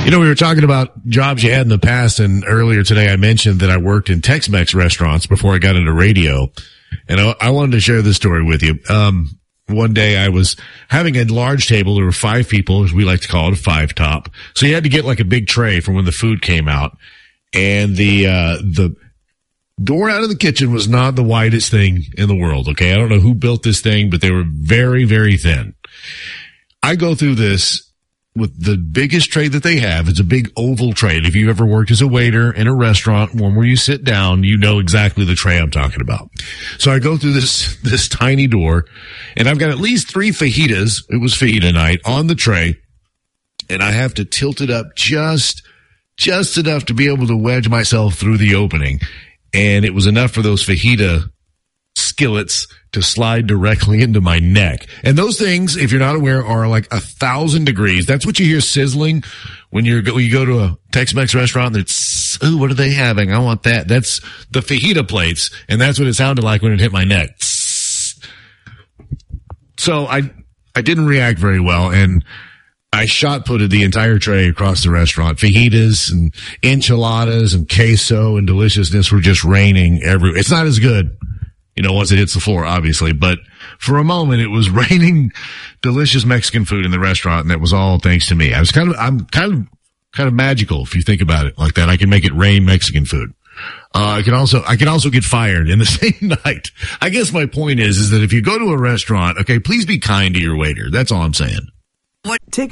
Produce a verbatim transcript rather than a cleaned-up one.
You know, we were talking about jobs you had in the past, and earlier today I mentioned that I worked in Tex-Mex restaurants before I got into radio. And I, I wanted to share this story with you. Um, one day I was having a large table. There were five people, as we like to call it, a five top. So you had to get like a big tray for when the food came out. And the, uh, the door out of the kitchen was not the widest thing in the world. Okay. I don't know who built this thing, but they were very, very thin. I go through this with the biggest tray that they have. It's a big oval tray. And if you've ever worked as a waiter in a restaurant, one where you sit down, you know exactly the tray I'm talking about. So I go through this, this tiny door, and I've got at least three fajitas. It was fajita night on the tray, and I have to tilt it up just, just enough to be able to wedge myself through the opening. And it was enough for those fajita skillets to slide directly into my neck. And those things, if you're not aware, are like a thousand degrees. That's what you hear sizzling when you're, when you go to a Tex-Mex restaurant. That's, ooh, what are they having? I want that. That's the fajita plates. And that's what it sounded like when it hit my neck. So I, I didn't react very well. And I shot putted the entire tray across the restaurant. Fajitas and enchiladas and queso and deliciousness were just raining everywhere. It's not as good, you know, once it hits the floor, obviously. But for a moment, it was raining delicious Mexican food in the restaurant, and that was all thanks to me. I was kind of, I'm kind of, kind of magical if you think about it like that. I can make it rain Mexican food. Uh, I can also, I can also get fired in the same night. I guess my point is, is that if you go to a restaurant, okay, please be kind to your waiter. That's all I'm saying. What? Take